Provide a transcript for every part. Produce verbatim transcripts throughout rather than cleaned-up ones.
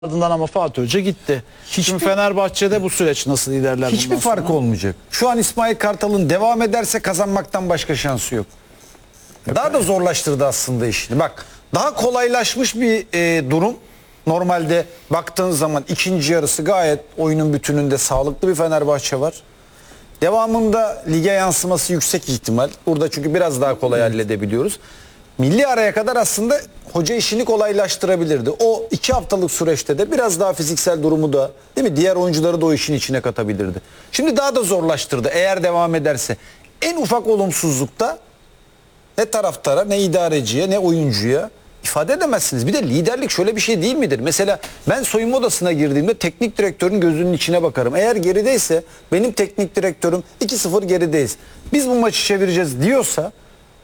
Ardından ama Fatih Hoca gitti. Hiçbir, Şimdi Fenerbahçe'de bu süreç nasıl ilerler? hiçbir fark sonra? olmayacak. Şu an İsmail Kartal'ın devam ederse kazanmaktan başka şansı yok. Daha da zorlaştırdı aslında işini. Bak, daha kolaylaşmış bir e, durum. Normalde baktığın zaman ikinci yarısı gayet oyunun bütününde sağlıklı bir Fenerbahçe var. Devamında lige yansıması yüksek ihtimal. Burada çünkü biraz daha kolay halledebiliyoruz. Milli araya kadar aslında hoca işini kolaylaştırabilirdi. O iki haftalık süreçte de biraz daha fiziksel durumu da, değil mi, diğer oyuncuları da o işin içine katabilirdi. Şimdi daha da zorlaştırdı eğer devam ederse. En ufak olumsuzlukta ne taraftara, ne idareciye, ne oyuncuya ifade edemezsiniz. Bir de liderlik şöyle bir şey değil midir? Mesela ben soyunma odasına girdiğimde teknik direktörün gözünün içine bakarım. Eğer gerideyse benim teknik direktörüm iki sıfır gerideyiz, biz bu maçı çevireceğiz diyorsa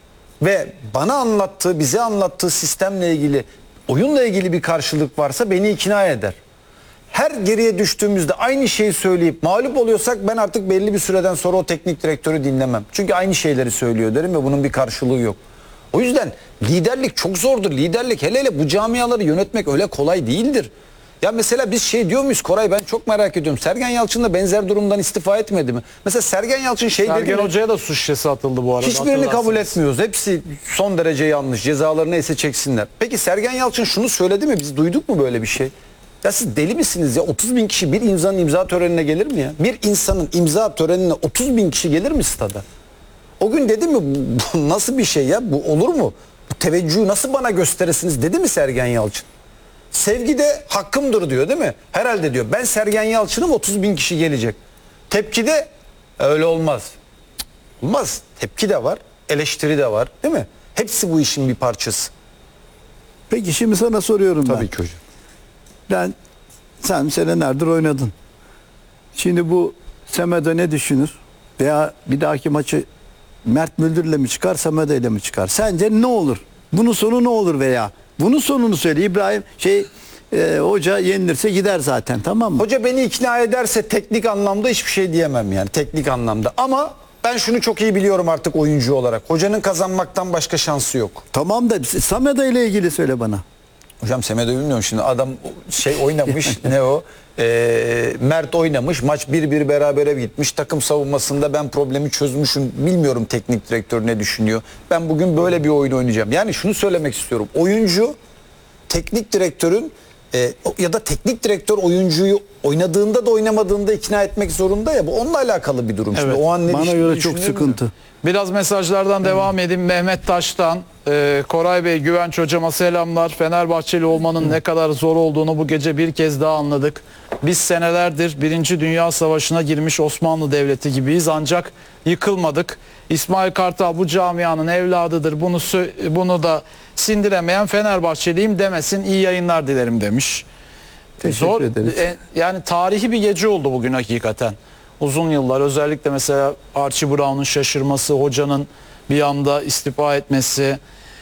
ve bana anlattığı, bize anlattığı sistemle ilgili, oyunla ilgili bir karşılık varsa beni ikna eder. Her geriye düştüğümüzde aynı şeyi söyleyip mağlup oluyorsak ben artık belli bir süreden sonra o teknik direktörü dinlemem. Çünkü aynı şeyleri söylüyor derim ve bunun bir karşılığı yok. O yüzden liderlik çok zordur. Liderlik, hele hele bu camiaları yönetmek öyle kolay değildir. Ya mesela biz şey diyor muyuz Koray, ben çok merak ediyorum. Sergen Yalçın da benzer durumdan istifa etmedi mi? Mesela Sergen Yalçın şey dedi mi? Sergen Hoca'ya da suç şişesi atıldı bu arada. Hiçbirini kabul etmiyoruz. Hepsi son derece yanlış. Cezaları neyse çeksinler. Peki Sergen Yalçın şunu söyledi mi? Biz duyduk mu böyle bir şey? Ya siz deli misiniz ya? otuz bin kişi bir insanın imza törenine gelir mi ya? Bir insanın imza törenine otuz bin kişi gelir mi stada? O gün dedi mi bu nasıl bir şey ya? Bu olur mu? Bu teveccühü nasıl bana gösterirsiniz dedi mi Sergen Yalçın? Sevgi de hakkımdır diyor, değil mi? Herhalde diyor. Ben Sergen Yalçın'ım, otuz bin kişi gelecek. Tepki de öyle olmaz. Olmaz. Tepki de var. Eleştiri de var. Değil mi? Hepsi bu işin bir parçası. Peki şimdi sana soruyorum ben. Tabii ki hocam. Ben, sen senelerdir oynadın. Şimdi bu Semedo ne düşünür? Veya bir dahaki maçı Mert Müldür'le mi çıkar, Semedo ile mi çıkar? Sence ne olur? Bunun sonu ne olur veya? Bunun sonunu söyle. İbrahim şey e, hoca yenilirse gider zaten, tamam mı? Hoca beni ikna ederse teknik anlamda hiçbir şey diyemem yani. Teknik anlamda. Ama ben şunu çok iyi biliyorum artık oyuncu olarak. Hocanın kazanmaktan başka şansı yok. Tamam da Semedo ile ilgili söyle bana. Hocam Semedo'yu bilmiyorum şimdi, adam şey oynamış ne o ee, Mert oynamış, maç bir bir berabere gitmiş, takım savunmasında ben problemi çözmüşüm, bilmiyorum teknik direktör ne düşünüyor, ben bugün böyle bir oyun oynayacağım. Yani şunu söylemek istiyorum, oyuncu teknik direktörün e, ya da teknik direktör oyuncuyu oynadığında da oynamadığında ikna etmek zorunda ya, bu onunla alakalı bir durum. Evet, şimdi o an ne bana düşündüğünü göre çok düşünüyorum. sıkıntı. Biraz mesajlardan devam edeyim. Mehmet Taş'tan e, Koray Bey, Güvenç hocama selamlar. Fenerbahçeli olmanın ne kadar zor olduğunu bu gece bir kez daha anladık. Biz senelerdir Birinci Dünya Savaşı'na girmiş Osmanlı Devleti gibiyiz ancak yıkılmadık. İsmail Kartal bu camianın evladıdır. Bunu bunu da sindiremeyen Fenerbahçeliyim demesin. İyi yayınlar dilerim demiş. Teşekkür Zor, ederiz. e, yani tarihi bir gece oldu bugün hakikaten. Uzun yıllar, özellikle mesela Archie Brown'un şaşırması, hocanın bir anda istifa etmesi,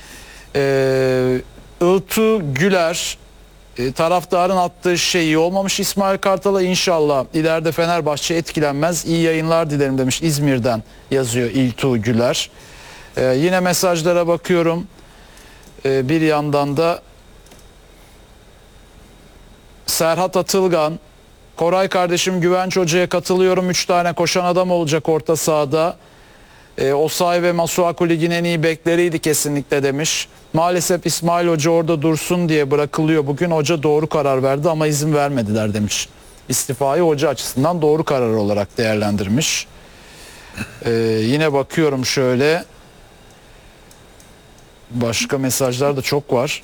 ee, Iltu Güler e, taraftarın attığı şey iyi olmamış İsmail Kartal'a, inşallah ileride Fenerbahçe etkilenmez, iyi yayınlar dilerim demiş, İzmir'den yazıyor İltu Güler. Ee, yine mesajlara bakıyorum, ee, bir yandan da Serhat Atılgan, Koray kardeşim, Güvenç Hoca'ya katılıyorum. üç tane koşan adam olacak orta sahada. E, Osayi ve Masuaku ligin en iyi bekleriydi kesinlikle demiş. Maalesef İsmail Hoca orada dursun diye bırakılıyor. Bugün hoca doğru karar verdi ama izin vermediler demiş. İstifayı hoca açısından doğru karar olarak değerlendirmiş. E, yine bakıyorum şöyle. Başka mesajlar da çok var.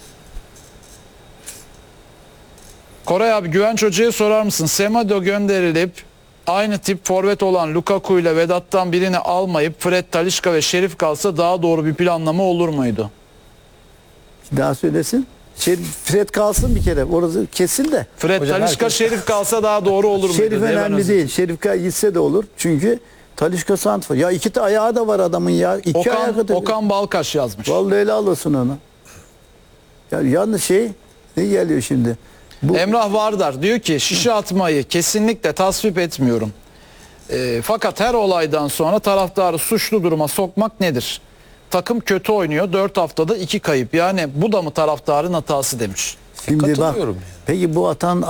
Koray abi, Güvenç Hoca'ya sorar mısın? Semedo gönderilip aynı tip forvet olan Lukaku ile Vedat'tan birini almayıp Fred, Talisca ve Şerif kalsa daha doğru bir planlama olur muydu? Daha söylesin. Şey, Fred kalsın bir kere. Orası kesin de. Fred, Hocam Talisca, herkes... Şerif kalsa daha doğru olur muydu? Şerif diye önemli değil. Şerif gitse de olur. Çünkü Talisca Santfor. Ya iki de ayağı da var adamın ya. İki Okan, ayağı kadar. Okan Balkaş yazmış. Vallahi helal olsun ona. Ya yalnız şey ne geliyor şimdi? Bu... Emrah Vardar diyor ki şişe atmayı kesinlikle tasvip etmiyorum. E, fakat her olaydan sonra taraftarı suçlu duruma sokmak nedir? Takım kötü oynuyor, dört haftada iki kayıp. Yani bu da mı taraftarın hatası demiş. Şimdi bak, Katılıyorum yani. peki bu atan